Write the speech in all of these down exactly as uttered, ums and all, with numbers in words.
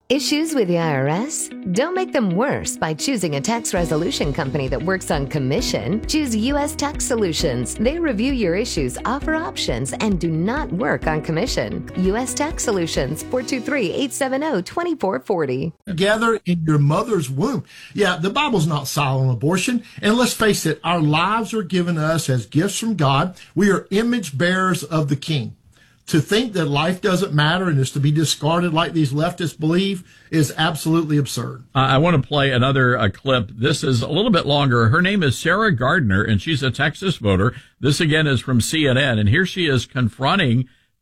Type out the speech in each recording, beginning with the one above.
Issues with the I R S? Don't make them worse by choosing a tax resolution company that works on commission. Choose U S Tax Solutions. They review your issues, offer options, and do not work on commission. U S Tax Solutions, four two three, eight seven zero, two four four zero. Together in your mother's womb. Yeah, the Bible's not silent on abortion. And let's face it, our lives are given us as gifts from God. We are image bearers of the King. To think that life doesn't matter and is to be discarded like these leftists believe is absolutely absurd. Uh, I want to play another uh, clip. This is a little bit longer. Her name is Sarah Gardner, and she's a Texas voter. This, again, is from C N N, and here she is confronting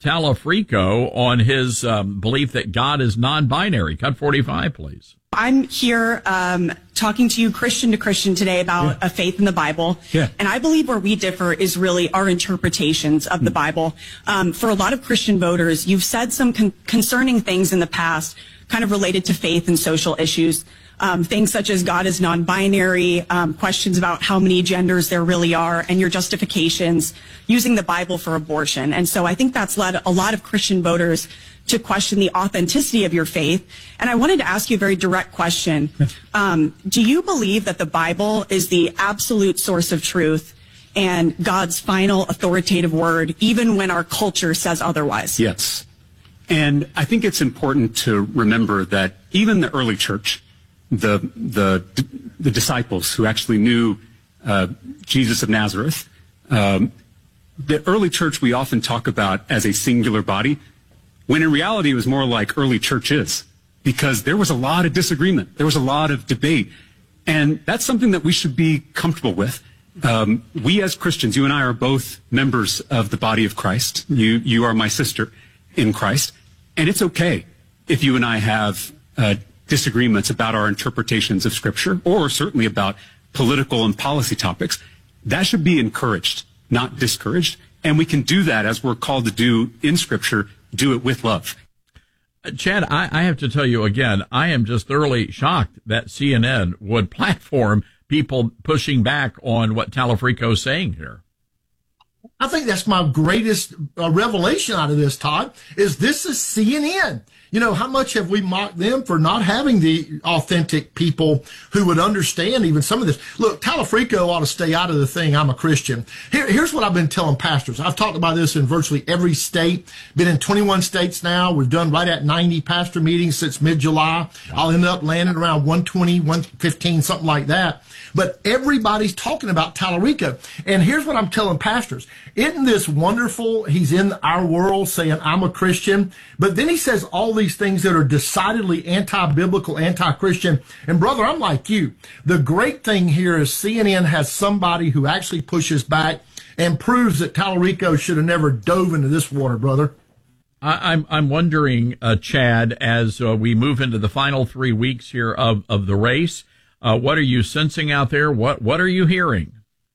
Talafrico on his um, belief that God is non-binary. Cut forty-five, please. I'm here um, talking to you Christian to Christian today about yeah. a faith in the Bible. Yeah. And I believe where we differ is really our interpretations of the Bible. Um, for a lot of Christian voters, you've said some con- concerning things in the past kind of related to faith and social issues. Um, things such as God is non-binary, um, questions about how many genders there really are, and your justifications using the Bible for abortion. And so I think that's led a lot of Christian voters to question the authenticity of your faith. And I wanted to ask you a very direct question. Um, do you believe that the Bible is the absolute source of truth and God's final authoritative word, even when our culture says otherwise? Yes. And I think it's important to remember that even the early church, the the the disciples who actually knew uh, Jesus of Nazareth, um, the early church we often talk about as a singular body, when in reality it was more like early churches, because there was a lot of disagreement, there was a lot of debate, and that's something that we should be comfortable with. Um, we as Christians, you and I are both members of the body of Christ. You you are my sister in Christ, and it's okay if you and I have uh, disagreements about our interpretations of Scripture, or certainly about political and policy topics. That should be encouraged, not discouraged. And we can do that, as we're called to do in Scripture, do it with love. Uh, Chad, I, I have to tell you again, I am just thoroughly shocked that C N N would platform people pushing back on what Talafrico is saying here. I think that's my greatest uh, revelation out of this, Todd, is this is C N N. You know, how much have we mocked them for not having the authentic people who would understand even some of this? Look, Talafrico ought to stay out of the thing, I'm a Christian. Here, here's what I've been telling pastors. I've talked about this in virtually every state, been in twenty-one states now. We've done right at ninety pastor meetings since mid-July. I'll end up landing around one twenty, one fifteen, something like that. But everybody's talking about Talarico. And here's what I'm telling pastors. Isn't this wonderful? He's in our world saying, I'm a Christian. But then he says all these things that are decidedly anti-biblical, anti-Christian. And brother, I'm like you. The great thing here is C N N has somebody who actually pushes back and proves that Talarico should have never dove into this water, brother. I, I'm I'm wondering, uh, Chad, as uh, we move into the final three weeks here of, of the race, Uh, what are you sensing out there? What What are you hearing?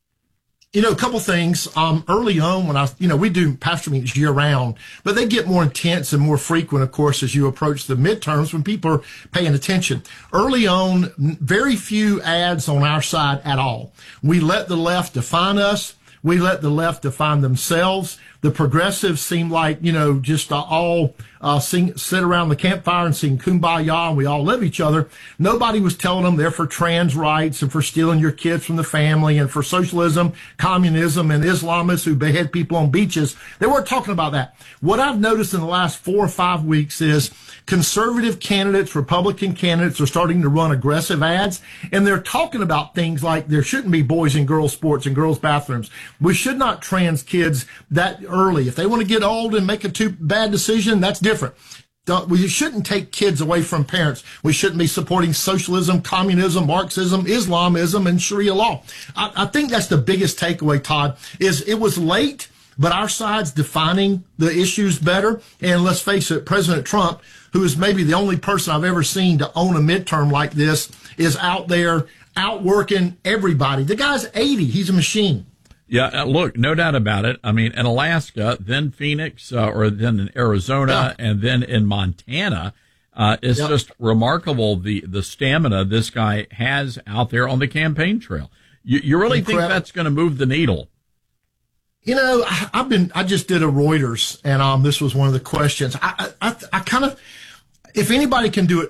You know, a couple things. Um, early on, when I, you know, we do pastor meetings year round, but they get more intense and more frequent, of course, as you approach the midterms when people are paying attention. Early on, very few ads on our side at all. We let the left define us. We let the left define themselves. The progressives seem like, you know, just uh, all uh, sing, sit around the campfire and sing Kumbaya, and we all love each other. Nobody was telling them they're for trans rights and for stealing your kids from the family and for socialism, communism, and Islamists who behead people on beaches. They weren't talking about that. What I've noticed in the last four or five weeks is conservative candidates, Republican candidates are starting to run aggressive ads, and they're talking about things like there shouldn't be boys and girls sports and girls bathrooms. We should not trans kids that early. If they want to get old and make a too bad decision, that's different. Don't, we shouldn't take kids away from parents. We shouldn't be supporting socialism, communism, Marxism, Islamism, and Sharia law. I, I think that's the biggest takeaway, Todd, is it was late, but our side's defining the issues better. And let's face it, President Trump, who is maybe the only person I've ever seen to own a midterm like this, is out there outworking everybody. The guy's eighty. He's a machine. Yeah, uh, look, no doubt about it. I mean, in Alaska, then Phoenix, uh, or then in Arizona, yeah. and then in Montana, uh, it's yep. just remarkable the, the stamina this guy has out there on the campaign trail. You, you really Incredible. think that's going to move the needle? You know, I, I've been, I just did a Reuters, and um, this was one of the questions. I, I, I, I kind of, if anybody can do it